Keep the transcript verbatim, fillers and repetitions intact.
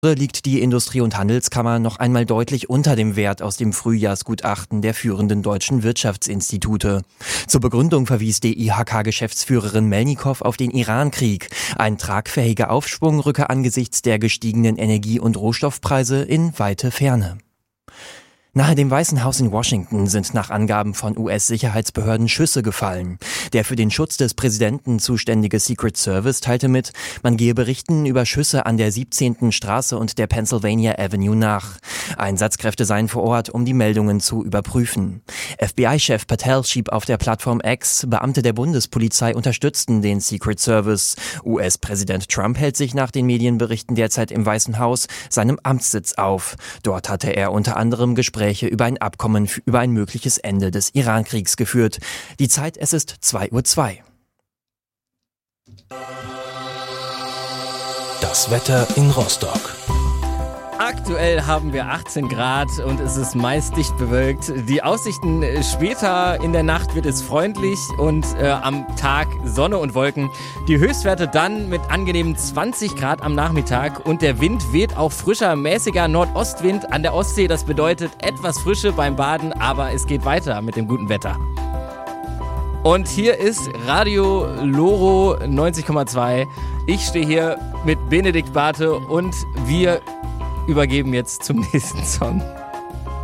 liegt die Industrie- und Handelskammer noch einmal deutlich unter dem Wert aus dem Frühjahrsgutachten der führenden deutschen Wirtschaftsinstitute. Zur Begründung verwies die I H K-Geschäftsführerin Melnikow auf den Iran-Krieg. Ein tragfähiger Aufschwung rücke angesichts der gestiegenen Energie- und Rohstoffpreise in weite Ferne. Nahe dem Weißen Haus in Washington sind nach Angaben von U S-Sicherheitsbehörden Schüsse gefallen. Der für den Schutz des Präsidenten zuständige Secret Service teilte mit, man gehe Berichten über Schüsse an der siebzehnten Straße und der Pennsylvania Avenue nach. Einsatzkräfte seien vor Ort, um die Meldungen zu überprüfen. F B I-Chef Patel schrieb auf der Plattform X, Beamte der Bundespolizei unterstützten den Secret Service. U S-Präsident Trump hält sich nach den Medienberichten derzeit im Weißen Haus, seinem Amtssitz, auf. Dort hatte er unter anderem Gespräche über ein Abkommen über ein mögliches Ende des Iran-Kriegs geführt. Die Zeit, es ist zwei Uhr zwei. Das Wetter in Rostock. Aktuell haben wir achtzehn Grad und es ist meist dicht bewölkt. Die Aussichten später in der Nacht wird es freundlich und äh, am Tag Sonne und Wolken. Die Höchstwerte dann mit angenehmen zwanzig Grad am Nachmittag und der Wind weht auch frischer, mäßiger Nordostwind an der Ostsee. Das bedeutet etwas Frische beim Baden, aber es geht weiter mit dem guten Wetter. Und hier ist Radio Loro neunzig Komma zwei. Ich stehe hier mit Benedikt Barthe und wir übergeben jetzt zum nächsten Song.